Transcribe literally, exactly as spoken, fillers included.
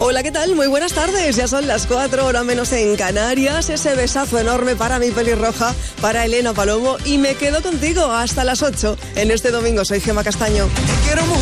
Hola, ¿qué tal? Muy buenas tardes. Ya son las cuatro, hora menos en Canarias. Ese besazo enorme para mi pelirroja, para Elena Palomo. Y me quedo contigo hasta las ocho en este domingo. Soy Gemma Castaño.